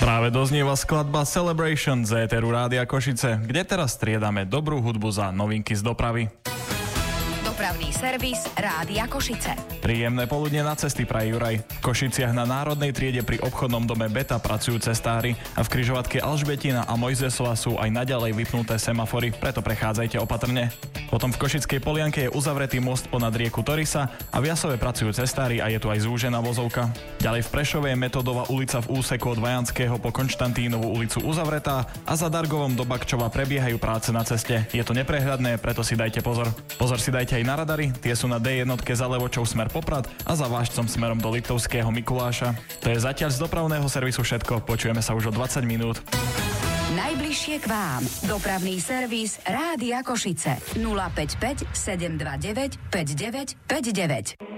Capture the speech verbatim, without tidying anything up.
Práve doznieva skladba Celebration z éteru Rádia Košice, kde teraz striedame dobrú hudbu za novinky z dopravy. Dopravný servis Rádia Košice. Príjemné poludne na cesty praje Juraj. V Košiciach na Národnej triede pri obchodnom dome Beta pracujú cestári a v križovatke Alžbetina a Mojzesova sú aj naďalej vypnuté semafory, preto prechádzajte opatrne. Potom v Košickej Polianke je uzavretý most ponad rieku Torisa a v Jasove pracujú cestári a je tu aj zúžená vozovka. Ďalej v Prešove je Metodová ulica v úseku od Vajanského po Konštantínovú ulicu uzavretá a za Dargovom do Bakčova prebiehajú práce na ceste. Je to neprehľadné, preto si dajte pozor. Pozor si dajte aj na radary, tie sú na dé jednotke za Levočou smer Poprad a za Vážcom smerom do Liptovského Mikuláša. To je zatiaľ z dopravného servisu všetko, počujeme sa už o dvadsať minút. Najbližšie k vám. Dopravný servis Rádia Košice. nula päť päť sedem dva deväť päť deväť päť deväť.